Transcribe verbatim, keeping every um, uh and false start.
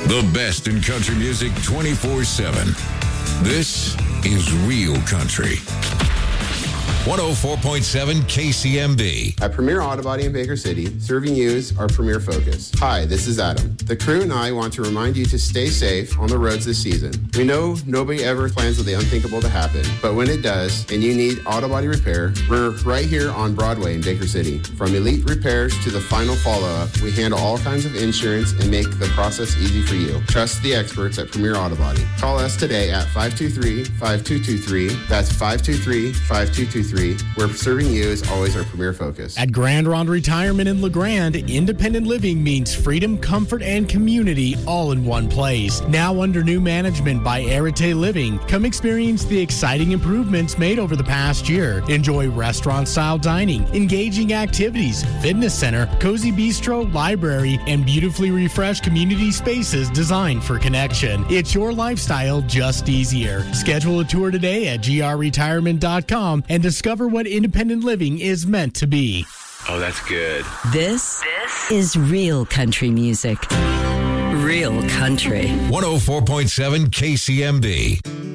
The best in country music twenty-four seven. This is Real Country. one oh four point seven K C M B. At Premier Auto Body in Baker City, serving you is our premier focus. Hi, this is Adam. The crew and I want to remind you to stay safe on the roads this season. We know nobody ever plans for the unthinkable to happen, but when it does and you need auto body repair, we're right here on Broadway in Baker City. From elite repairs to the final follow-up, we handle all kinds of insurance and make the process easy for you. Trust the experts at Premier Auto Body. Call us today at five two three, five two two three. That's five two three, five two two three. Where serving you is always our premier focus. At Grand Ronde Retirement in LeGrand, independent living means freedom, comfort, and community all in one place. Now under new management by Arete Living, come experience the exciting improvements made over the past year. Enjoy restaurant-style dining, engaging activities, fitness center, cozy bistro, library, and beautifully refreshed community spaces designed for connection. It's your lifestyle just easier. Schedule a tour today at g r retirement dot com and discover what independent living is meant to be. Oh, that's good. This, this is real country music. Real country. one oh four point seven K C M B.